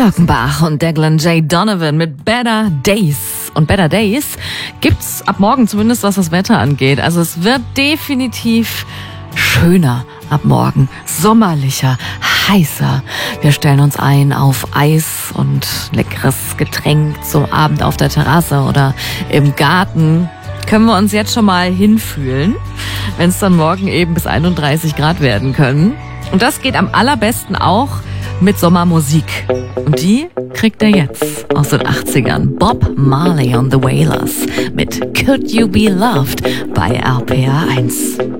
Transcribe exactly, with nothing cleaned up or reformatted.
Glockenbach und Declan J. Donovan mit Better Days. Und Better Days gibt's ab morgen zumindest, was das Wetter angeht. Also es wird definitiv schöner ab morgen, sommerlicher, heißer. Wir stellen uns ein auf Eis und leckeres Getränk zum Abend auf der Terrasse oder im Garten. Können wir uns jetzt schon mal hinfühlen, wenn es dann morgen eben bis einunddreißig Grad werden können. Und das geht am allerbesten auch mit Sommermusik. Und die kriegt er jetzt aus den achtzigern. Bob Marley on the Wailers mit Could You Be Loved bei R P R eins.